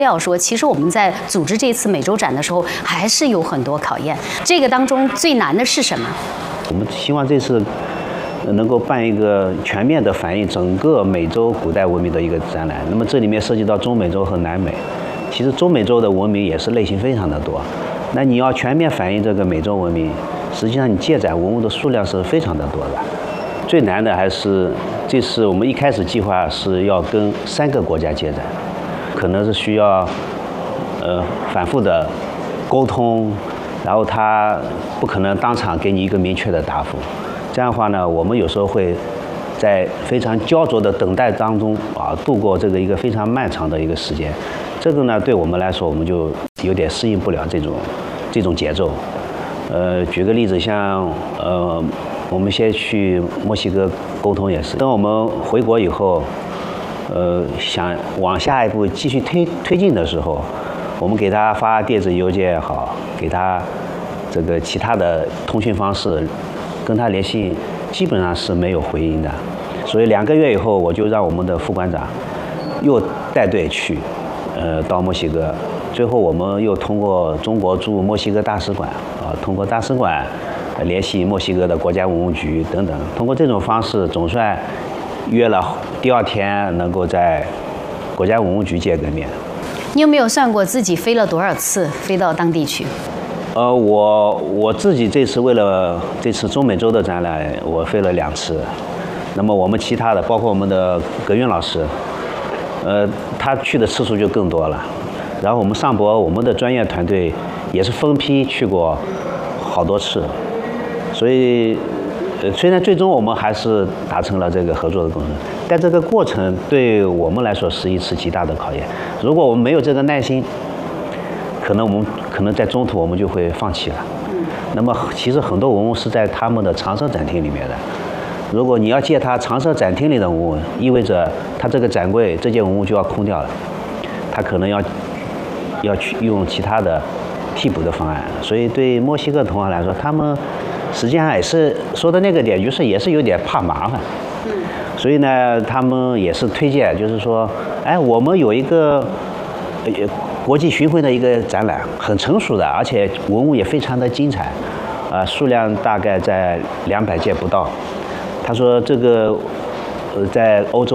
料说，其实我们在组织这次美洲展的时候，还是有很多考验。这个当中最难的是什么？ 我们希望这次能够办一个全面的反映整个美洲古代文明的一个展览。那么这里面涉及到中美洲和南美，其实中美洲的文明也是类型非常的多。那你要全面反映这个美洲文明，实际上你借展文物的数量是非常的多的。最难的还是这次我们一开始计划是要跟3个国家借展。可能是需要反复的沟通，然后他不可能当场给你一个明确的答复。这样的话呢，我们有时候会在非常焦灼的等待当中度过这个一个非常漫长的一个时间。这个呢，对我们来说，我们就有点适应不了这种节奏。举个例子，像我们先去墨西哥沟通也是，等我们回国以后。想往下一步继续推进的时候，我们给他发电子邮件也好，给他这个其他的通讯方式，跟他联系，基本上是没有回音的。所以2个月以后，我就让我们的副馆长又带队去，到墨西哥。最后我们又通过中国驻墨西哥大使馆通过大使馆联系墨西哥的国家文物局等等，通过这种方式，总算约了第2天能够在国家文物局见个面。 你有没有算过自己飞了多少次飞到当地去？ 我自己这次为了这次中美洲的展览，我飞了2次。那么我们其他的，包括我们的葛韵老师，他去的次数就更多了。然后我们上博，我们的专业团队也是分批去过好多次，所以。虽然最终我们还是达成了这个合作的共识，但这个过程对我们来说是一次极大的考验。如果我们没有这个耐心，可能在中途我们就会放弃了。那么其实很多文物是在他们的常设展厅里面的。如果你要借他常设展厅里的文物，意味着他这个展柜这件文物就要空掉了，他可能要去用其他的替补的方案。所以对墨西哥同行来说，他们实际上也是说的那个点，就是也是有点怕麻烦，所以呢，他们也是推荐，就是说，我们有一个国际巡回的一个展览，很成熟的，而且文物也非常的精彩，数量大概在200件不到。他说这个在欧洲